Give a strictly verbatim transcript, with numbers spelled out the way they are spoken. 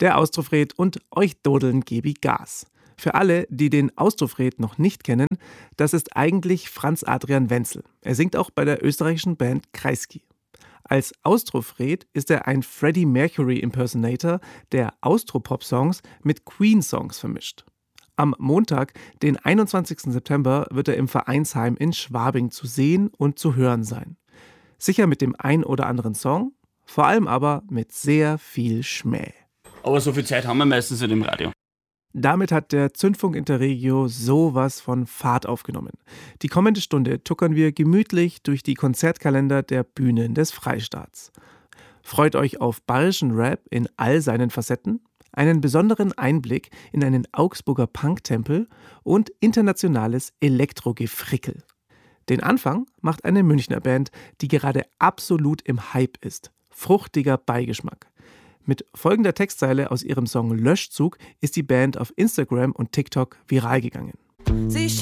der Austrofred und euch Dodeln gebi Gas. Für alle, die den Austrofred noch nicht kennen, das ist eigentlich Franz Adrian Wenzel. Er singt auch bei der österreichischen Band Kreisky. Als Austrofred ist er ein Freddie Mercury-Impersonator, der Austropop-Songs mit Queen-Songs vermischt. Am Montag, den einundzwanzigsten September, wird er im Vereinsheim in Schwabing zu sehen und zu hören sein. Sicher mit dem ein oder anderen Song, vor allem aber mit sehr viel Schmäh. Aber so viel Zeit haben wir meistens nicht im Radio. Damit hat der Zündfunk Interregio sowas von Fahrt aufgenommen. Die kommende Stunde tuckern wir gemütlich durch die Konzertkalender der Bühnen des Freistaats. Freut euch auf bayerischen Rap in all seinen Facetten, einen besonderen Einblick in einen Augsburger Punktempel und internationales Elektrogefrickel. Den Anfang macht eine Münchner Band, die gerade absolut im Hype ist. Fruchtiger Beigeschmack. Mit folgender Textzeile aus ihrem Song Löschzug ist die Band auf Instagram und TikTok viral gegangen. Sie